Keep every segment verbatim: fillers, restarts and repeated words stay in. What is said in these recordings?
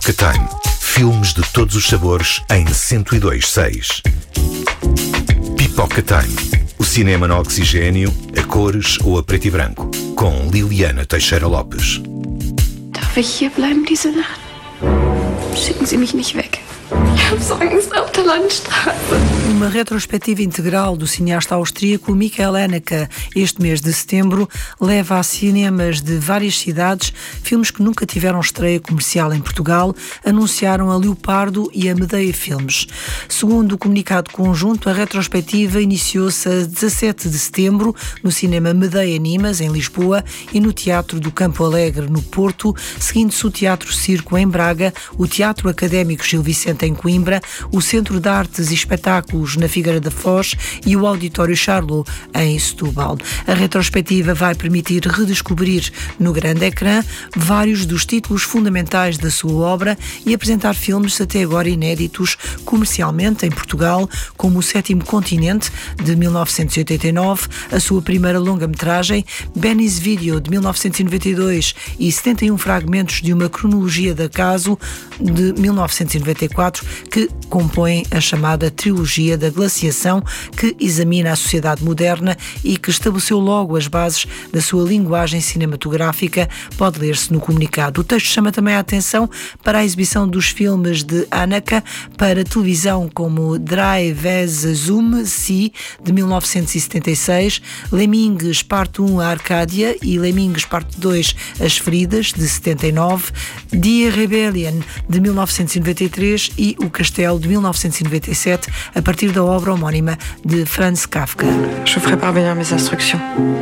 Pipoca Time. Filmes de todos os sabores em cento e dois seis. Pipoca Time. O cinema no oxigênio, a cores ou a preto e branco. Com Liliana Teixeira Lopes. Darf ich hier bleiben diese Nacht? Schicken Sie mich nicht weg. Ich habe so Angst auf der Landstraße. Uma retrospectiva integral do cineasta austríaco Michael Haneke, este mês de setembro, leva a cinemas de várias cidades filmes que nunca tiveram estreia comercial em Portugal, anunciaram a Leopardo e a Medeia Filmes. Segundo o comunicado conjunto, a retrospectiva iniciou-se a dezassete de setembro no cinema Medeia Nimas, em Lisboa, e no Teatro do Campo Alegre, no Porto, seguindo-se o Teatro Circo, em Braga, o Teatro Académico Gil Vicente, em Coimbra, o Centro de Artes e Espetáculos na Figueira da Foz e o Auditório Charlot em Setúbal. A retrospectiva vai permitir redescobrir no grande ecrã vários dos títulos fundamentais da sua obra e apresentar filmes até agora inéditos comercialmente em Portugal, como O Sétimo Continente, de mil novecentos e oitenta e nove, a sua primeira longa-metragem, Benny's Video, de mil novecentos e noventa e dois, e setenta e um fragmentos de uma cronologia de acaso, de mil novecentos e noventa e quatro, que compõem a chamada Trilogia da Glaciação, que examina a sociedade moderna e que estabeleceu logo as bases da sua linguagem cinematográfica, pode ler-se no comunicado. O texto chama também a atenção para a exibição dos filmes de Haneke para televisão, como Drive as Zoom Si, de mil novecentos e setenta e seis, Lemmings Parte um, a Arcádia, e Lemmings Parte dois, As Feridas, de setenta e nove, Die Rebellion, de mil novecentos e noventa e três, e O Castelo, de mil novecentos e noventa e sete, a partir da obra homónima de Franz Kafka. Je vous ferai parvenir mes instructions.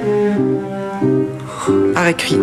Par écrit.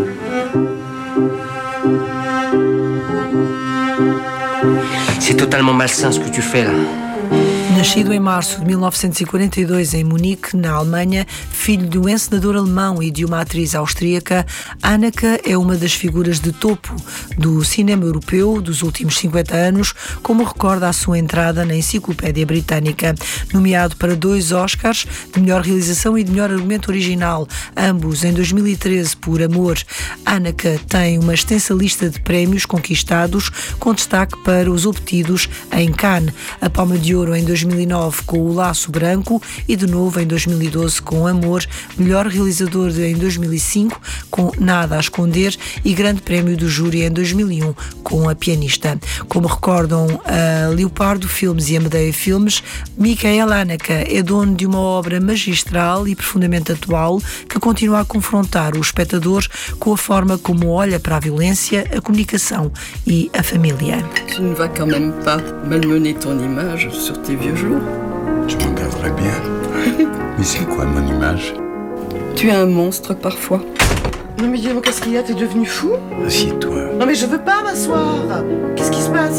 C'est totalement malsain ce que tu fais là. Nascido em março de mil novecentos e quarenta e dois em Munique, na Alemanha, filho de um encenador alemão e de uma atriz austríaca, Haneke é uma das figuras de topo do cinema europeu dos últimos cinquenta anos, como recorda a sua entrada na Enciclopédia Britânica. Nomeado para dois Oscars, de melhor realização e de melhor argumento original, ambos em dois mil e treze por Amor, Haneke tem uma extensa lista de prémios conquistados, com destaque para os obtidos em Cannes, a Palma de Ouro em dois mil e nove com O Laço Branco e de novo em dois mil e doze com Amor, melhor realizador em dois mil e cinco com Nada a Esconder e Grande Prémio do Júri em dois mil e um com A Pianista. Como recordam a Leopardo Filmes e a Medeia Filmes, Michael Haneke é dono de uma obra magistral e profundamente atual que continua a confrontar o espectador com a forma como olha para a violência, a comunicação e a família. Tu ne vas quand même pas malmener ton image sur tes vieux jours. Je m'en garderai bien. Mais c'est quoi mon image? Tu es un monstre parfois. Non mais dis-moi, qu'est-ce qu'il y a? T'es devenu fou? Assieds-toi. Non mais je veux pas m'asseoir. Qu'est-ce qui se passe?